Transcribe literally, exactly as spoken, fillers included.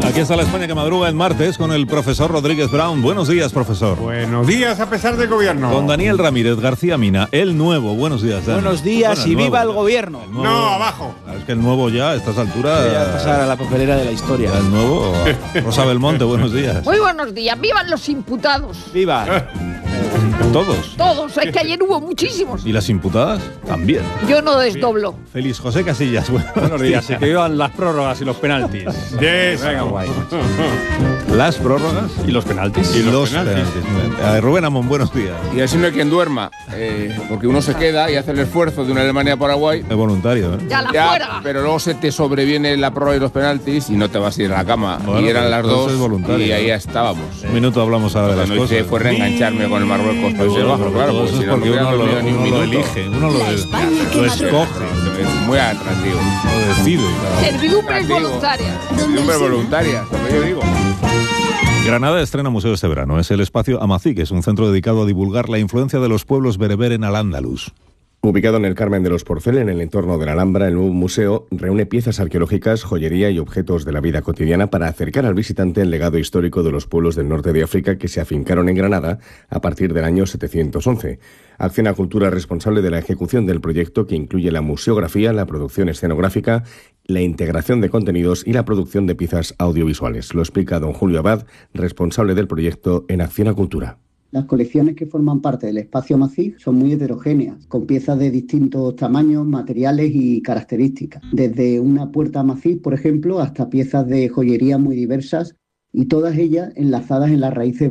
Aquí está la España que madruga el martes con el profesor Rodríguez Brown. Buenos días, profesor. Buenos días a pesar del gobierno. Con Daniel Ramírez García Mina, el nuevo. Buenos días, Dani. Buenos días bueno, y nuevo, viva el ya. gobierno. El nuevo, No, abajo. Es que el nuevo ya, a estas alturas... Voy a pasar a la papelera de la historia. Ya el nuevo... Rosa Belmonte, buenos días. Muy buenos días, vivan los imputados. ¡Viva! Todos. Todos, es que ayer hubo muchísimos. ¿Y las imputadas? También. Yo no desdoblo. Feliz José Casillas. Buenos, Buenos días, y que vivan las prórrogas y los penaltis. Yes. Venga, guay. Las prórrogas ¿Y los penaltis? y los los penaltis. penaltis. A ver, Rubén Amón, buenos días. Y así no hay quien duerma, eh, porque uno se queda y hace el esfuerzo de una Alemania-Paraguay. Es voluntario, ¿eh? Ya la Ya, fuera. pero luego se te sobreviene la prórroga y los penaltis y no te vas a ir a la cama. Bueno, y eran pero las entonces dos es voluntario, y ahí ¿no? estábamos. Un minuto hablamos ahora de las Cuando hice cosas. fue reengancharme con el Marruecos Países Bajos, claro, Todo porque eso si es no, no porque hubiera uno lo, dormido ni un uno lo minuto. elige, uno lo, La de- España que lo madruga. escoge, Es muy atractivo. lo decide. Servidumbres Atractivo. voluntarias. Siempre voluntaria, lo que yo digo. Granada estrena museo este verano. Es el espacio Amací, que es un centro dedicado a divulgar la influencia de los pueblos bereber en Al-Ándalus. Ubicado en el Carmen de los Porcel, en el entorno de la Alhambra, el nuevo museo reúne piezas arqueológicas, joyería y objetos de la vida cotidiana para acercar al visitante el legado histórico de los pueblos del norte de África que se afincaron en Granada a partir del año setecientos once. Acciona Cultura es responsable de la ejecución del proyecto, que incluye la museografía, la producción escenográfica, la integración de contenidos y la producción de piezas audiovisuales. Lo explica don Julio Abad, responsable del proyecto en Acciona Cultura. Las colecciones que forman parte del espacio Amací son muy heterogéneas, con piezas de distintos tamaños, materiales y características. Desde una puerta Amací, por ejemplo, hasta piezas de joyería muy diversas y todas ellas enlazadas en las raíces